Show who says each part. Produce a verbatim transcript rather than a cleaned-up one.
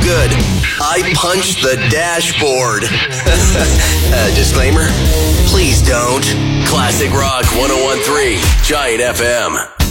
Speaker 1: good. I punched the dashboard. uh, disclaimer? Please don't. Classic Rock one oh one point three, Giant F M.